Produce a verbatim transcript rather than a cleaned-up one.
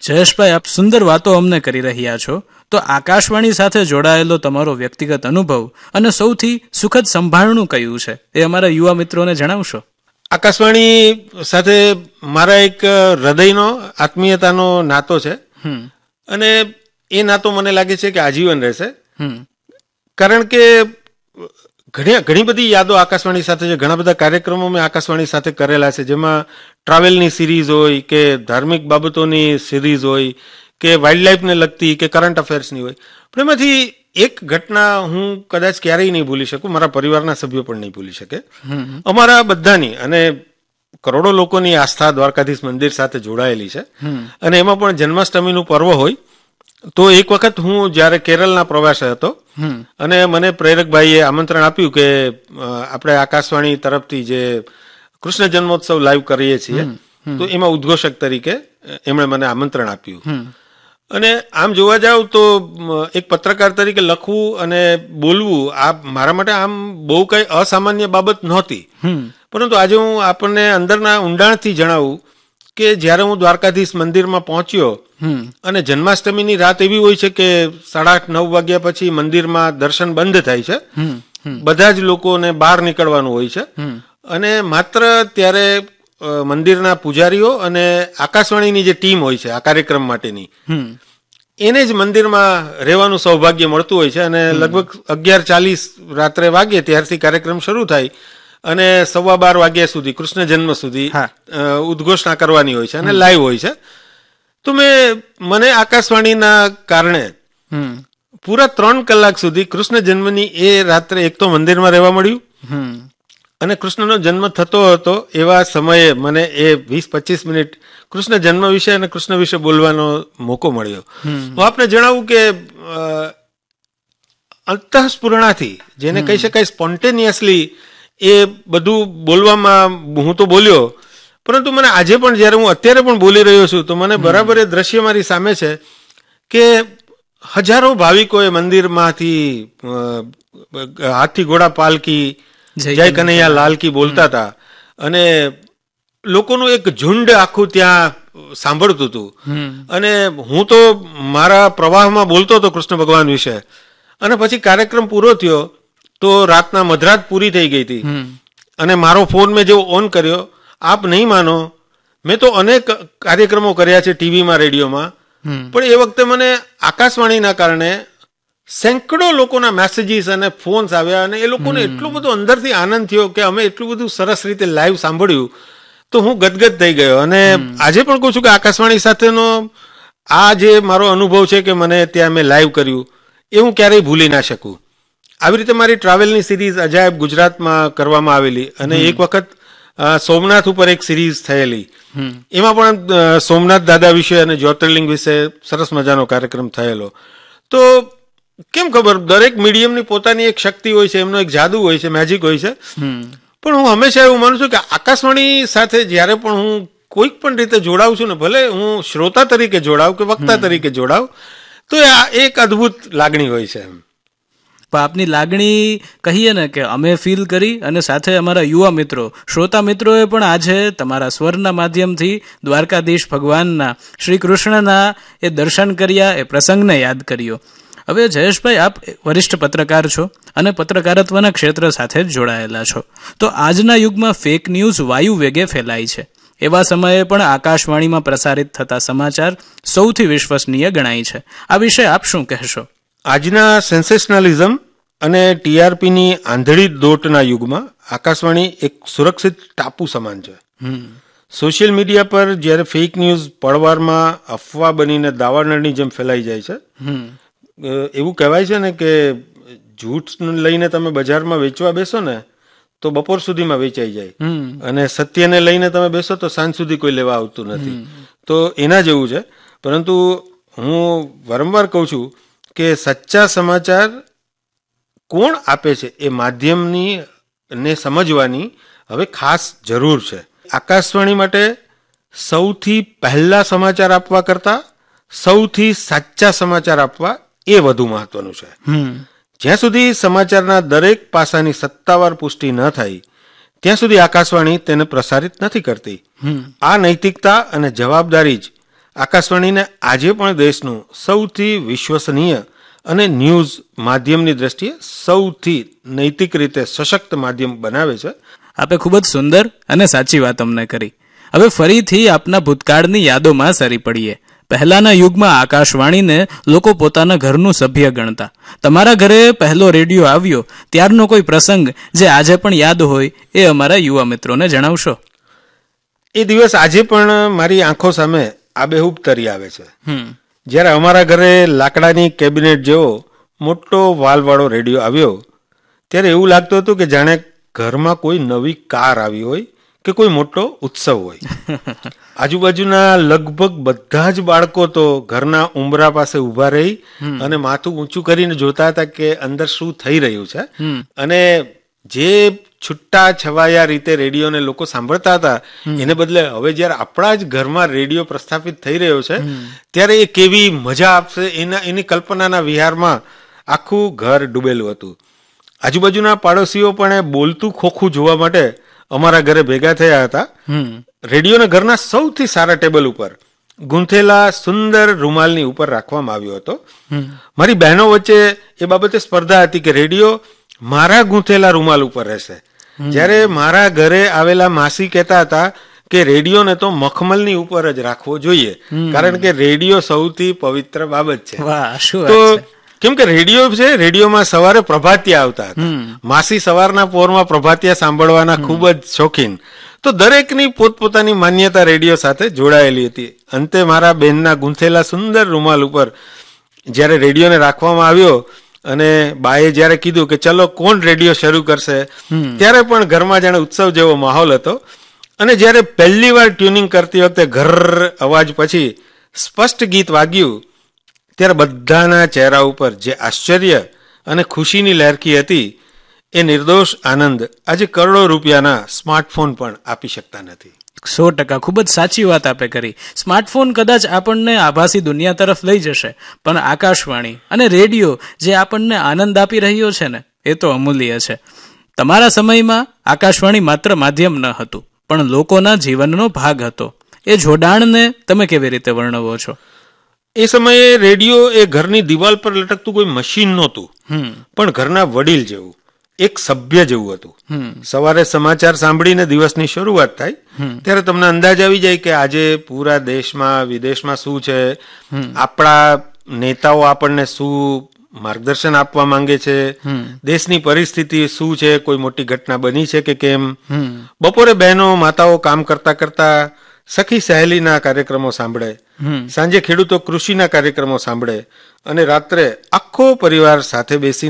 જયેશભાઈ, આપ સુંદર વાતો અમને કરી રહ્યા છો, તો આકાશવાણી સાથે જોડાયેલો તમારો વ્યક્તિગત અનુભવ અને સૌથી સુખદ સંભાળણું કયું છે એ અમારા યુવા મિત્રોને જણાવશો? આકાશવાણી સાથે મારા એક હૃદયનો આત્મીયતાનો નાતો છે અને એ નાતો મને લાગે છે કે આજીવન રહેશે. કારણ કે ઘણી ઘણી બધી યાદો આકાશવાણી સાથે છે. ઘણા બધા કાર્યક્રમો મેં આકાશવાણી સાથે કરેલા છે, જેમાં ટ્રાવેલની સિરીઝ હોય કે ધાર્મિક બાબતોની સિરીઝ હોય કે વાઇલ્ડ લાઈફને લગતી કે કરંટ અફેર્સની હોય. પણ એમાંથી એક ઘટના હું કદાચ ક્યારેય નહીં ભૂલી શકું, મારા પરિવારના સભ્યો પણ નહીં ભૂલી શકે. અમારા બધાની અને કરોડો લોકોની આસ્થા દ્વારકાધીશ મંદિર સાથે જોડાયેલી છે અને એમાં પણ જન્માષ્ટમીનું પર્વ હોય. તો એક વખત હું જ્યારે કેરળના પ્રવાસે હતો અને મને પ્રેરકભાઈએ આમંત્રણ આપ્યું કે આપણે આકાશવાણી તરફથી જે કૃષ્ણ જન્મોત્સવ લાઈવ કરીએ છીએ, તો એમાં ઉદ્ઘોષક તરીકે એમણે મને આમંત્રણ આપ્યું. અને આમ જોવા જાવ તો એક પત્રકાર તરીકે લખવું અને બોલવું આ મારા માટે આમ બહુ કઈ અસામાન્ય બાબત નહોતી. પરંતુ આજે હું આપણને અંદરના ઊંડાણથી જણાવું કે જ્યારે હું દ્વારકાધીશ મંદિરમાં પહોંચ્યો અને જન્માષ્ટમીની રાત એવી હોય છે કે સાડા આઠ નવ વાગ્યા પછી મંદિરમાં દર્શન બંધ થાય છે, બધા જ લોકોને બહાર નીકળવાનું હોય છે અને માત્ર ત્યારે મંદિરના પૂજારીઓ અને આકાશવાણીની જે ટીમ હોય છે આ કાર્યક્રમ માટેની, એને જ મંદિરમાં રહેવાનું સૌભાગ્ય મળતું હોય છે. અને લગભગ અગિયાર ચાલીસ રાત્રે વાગે ત્યારથી કાર્યક્રમ શરૂ થાય અને સવા બાર વાગ્યા સુધી કૃષ્ણ જન્મ સુધી ઉદ્ઘોષણા કરવાની હોય છે અને લાઈવ હોય છે. તો મેં મને આકાશવાણીના કારણે પૂરા ત્રણ કલાક સુધી કૃષ્ણ જન્મની એ રાત્રે એક તો મંદિરમાં રહેવા મળ્યું અને કૃષ્ણનો જન્મ થતો હતો એવા સમયે મને એ વીસ પચીસ મિનિટ કૃષ્ણ જન્મ વિશે અને કૃષ્ણ વિશે બોલવાનો મોકો મળ્યો. હું આપને જણાવું કે અંતઃસ્ફુરણાથી, જેને કહી શકાય સ્પોન્ટેનિયસલી, એ બધું બોલવામાં હું તો બોલ્યો. પરંતુ મને આજે પણ જ્યારે હું અત્યારે પણ બોલી રહ્યો છું તો મને બરાબર એ દ્રશ્ય મારી સામે છે કે હજારો ભાવિકોએ મંદિરમાંથી હાથી ઘોડા પાલકી, જય કનૈયા લાલકી બોલતા હતા અને લોકોનું એક ઝુંડ આખું ત્યાં સાંભળતું હતું. અને હું તો મારા પ્રવાહમાં બોલતો હતો કૃષ્ણ ભગવાન વિશે. અને પછી કાર્યક્રમ પૂરો થયો તો રાતના મધરાત પૂરી થઈ ગઈ હતી અને મારો ફોન મેં જેવો ઓન કર્યો, આપ નહીં માનો, મેં તો અનેક કાર્યક્રમો કર્યા છે ટીવીમાં, રેડિયોમાં, પણ એ વખતે મને આકાશવાણીના કારણે સેંકડો લોકોના મેસેજીસ અને ફોન્સ આવ્યા અને એ લોકોને એટલો બધો અંદરથી આનંદ થયો કે અમે એટલું બધું સરસ રીતે લાઈવ સાંભળ્યું તો હું ગદગદ થઈ ગયો. અને આજે પણ કહું છું કે આકાશવાણી સાથેનો આ જે મારો અનુભવ છે કે મને ત્યાં મેં લાઈવ કર્યું એ હું ક્યારેય ભૂલી ના શકું. આવી રીતે મારી ટ્રાવેલની સિરીઝ અજાયબ ગુજરાતમાં કરવામાં આવેલી અને એક વખત સોમનાથ ઉપર એક સિરીઝ થયેલી, એમાં પણ સોમનાથ દાદા વિશે અને જ્યોતિર્લિંગ વિશે સરસ મજાનો કાર્યક્રમ થયેલો. તો કેમ ખબર, દરેક મીડિયમની પોતાની એક શક્તિ હોય છે, એમનો એક જાદુ હોય છે, મેજિક હોય છે. પણ હું હંમેશા એવું માનું છું કે આકાશવાણી સાથે જ્યારે પણ હું કોઈક પણ રીતે જોડાઉં છું ને, ભલે હું શ્રોતા તરીકે જોડાવ કે વક્તા તરીકે જોડાવ, તો આ એક અદ્ભુત લાગણી હોય છે. આપની લાગણી કહીએ ને કે અમે ફીલ કરી અને સાથે અમારા યુવા મિત્રો, શ્રોતા મિત્રોએ પણ આજે તમારા સ્વરના માધ્યમથી દ્વારકાધીશ ભગવાનના, શ્રી કૃષ્ણના એ દર્શન કર્યા, એ પ્રસંગને યાદ કર્યો. હવે જયેશભાઈ, આપ વરિષ્ઠ પત્રકાર છો અને પત્રકારત્વના ક્ષેત્ર સાથે જ જોડાયેલા છો. તો આજના યુગમાં ફેક ન્યૂઝ વાયુ વેગે ફેલાય છે. એવા સમયે પણ આકાશવાણીમાં પ્રસારિત થતા સમાચાર સૌથી વિશ્વસનીય ગણાય છે. આ વિશે આપ શું કહેશો? આજના સેન્સેશનલિઝમ અને ટીઆરપીની આંધળી દોટના યુગમાં આકાશવાણી એક સુરક્ષિત ટાપુ સમાન છે. સોશિયલ મીડિયા પર જ્યારે ફેક ન્યૂઝ પળવારમાં અફવા બનીને દાવાનળની જેમ ફેલાઈ જાય છે, એવું કહેવાય છે ને કે જૂઠ લઈને તમે બજારમાં વેચવા બેસો ને તો બપોર સુધીમાં વેચાઈ જાય અને સત્યને લઈને તમે બેસો તો સાંજ સુધી કોઈ લેવા આવતું નથી. તો એના જેવું છે. પરંતુ હું વારંવાર કહું છું કે સચ્ચા સમાચાર કોણ આપે છે એ માધ્યમની ને સમજવાની હવે ખાસ જરૂર છે. આકાશવાણી માટે સૌથી પહેલા સમાચાર આપવા કરતા સૌથી સાચા સમાચાર આપવા એ વધુ મહત્વનું છે. જ્યાં સુધી સમાચારના દરેક પાસાની સત્તાવાર પુષ્ટિ ન થાય ત્યાં સુધી આકાશવાણી તેને પ્રસારિત નથી કરતી. આ નૈતિકતા અને જવાબદારી જ આકાશવાણીને આજે પણ દેશનું સૌથી વિશ્વસનીય અને ન્યૂઝ માધ્યમની દ્રષ્ટિએ સૌથી નૈતિક રીતે સશક્ત માધ્યમ બનાવે છે. આપે ખૂબ જ સુંદર અને સાચી વાત અમને કરી. હવે ફરીથી આપના ભૂતકાળની યાદોમાં સરી પડીએ. પહેલાના યુગમાં આકાશવાણીને લોકો પોતાના ઘરનું સભ્ય ગણતા. તમારા ઘરે પહેલો રેડિયો આવ્યો ત્યારનો કોઈ પ્રસંગ જે આજે પણ યાદ હોય એ અમારા યુવા મિત્રોને જણાવશો. એ દિવસ આજે પણ મારી આંખો સામે આબેહૂબ તરી આવે છે. જ્યારે અમારા ઘરે લાકડાની કેબિનેટ જેવો મોટો વાલવાળો રેડિયો આવ્યો ત્યારે એવું લાગતું હતું કે જાણે ઘરમાં કોઈ નવી કાર આવી હોય કે કોઈ મોટો ઉત્સવ હોય. આજુબાજુના લગભગ બધા જ બાળકો તો ઘરના ઉંબરા પાસે ઉભા રહી અને માથું ઊંચું કરીને જોતા હતા કે અંદર શું થઈ રહ્યું છે. અને જે છુટ્ટા છવાયા રીતે રેડિયોને લોકો સાંભળતા હતા એને બદલે હવે જયારે આપણા જ ઘરમાં રેડિયો પ્રસ્થાપિત થઈ રહ્યો છે ત્યારે એ કેવી મજા આપશે એના એની કલ્પનાના વિહારમાં આખું ઘર ડૂબેલું હતું. આજુબાજુના પાડોશીઓ પણ બોલતું ખોખું જોવા માટે અમારા ઘરે ભેગા થયા હતા. રેડિયોને ઘરના સૌથી સારા ટેબલ ઉપર ગૂંથેલા સુંદર રૂમાલની ઉપર રાખવામાં આવ્યો હતો. મારી બહેનો વચ્ચે એ બાબતે સ્પર્ધા હતી કે રેડિયો મારા ગૂંથેલા રૂમાલ ઉપર રહેશે, જ્યારે મારા ઘરે આવેલા માસી કહેતા હતા કે રેડિયોને તો મખમલની ઉપર જ રાખવો જોઈએ કારણ કે રેડિયો સૌથી પવિત્ર બાબત છે. તો કેમ કે રેડિયો છે, રેડિયોમાં સવારે પ્રભાતિયા આવતા હતા. માસી સવારના પોરમાં પ્રભાતિયા સાંભળવાના ખૂબ જ શોખીન. તો દરેકની પોતપોતાની માન્યતા રેડિયો સાથે જોડાયેલી હતી. અંતે મારા બહેનના ગૂંથેલા સુંદર રૂમાલ ઉપર જ્યારે રેડિયોને રાખવામાં આવ્યો અને બાએ જ્યારે કીધું કે ચલો કોણ રેડિયો શરૂ કરશે ત્યારે પણ ઘરમાં જાણે ઉત્સવ જેવો માહોલ હતો. અને જ્યારે પહેલી વાર ટ્યુનિંગ કરતી વખતે ઘર અવાજ પછી સ્પષ્ટ ગીત વાગ્યું ત્યારે બધાના ચહેરા ઉપર જે આશ્ચર્ય અને ખુશીની લહેરકી હતી એ નિર્દોષ આનંદ આજે કરોડો રૂપિયાના સ્માર્ટફોન પણ આપી શકતા નથી. સો ટકા ખૂબ જ સાચી વાત આપે કરી. સ્માર્ટફોન કદાચ આપણને આભાસી દુનિયા તરફ લઈ જશે, પણ આકાશવાણી અને રેડિયો જે આપણને આનંદ આપી રહ્યો છે ને એ તો અમૂલ્ય છે. તમારા સમયમાં આકાશવાણી માત્ર માધ્યમ ન હતું પણ લોકોના જીવનનો ભાગ હતો. એ જોડાણને તમે કેવી રીતે વર્ણવો છો? એ સમયે રેડિયો એ ઘરની દિવાલ પર લટકતું કોઈ મશીન નહોતું પણ ઘરના વડીલ જેવું, એક સભ્ય જેવું હતું. સવારે સમાચાર સાંભળીને દિવસની શરૂઆત થાય ત્યારે તમને અંદાજ આવી જાય કે આજે પૂરા દેશમાં વિદેશમાં શું છે, આપણા નેતાઓ આપણને શું માર્ગદર્શન આપવા માંગે છે, દેશની પરિસ્થિતિ શું છે, કોઈ મોટી ઘટના બની છે કે કેમ. બપોરે બહેનો માતાઓ કામ કરતા કરતા સખી સહેલીના કાર્યક્રમો સાંભળે, સાંજે ખેડૂતો કૃષિના કાર્યક્રમો સાંભળે અને રાત્રે આખો પરિવાર સાથે બેસીને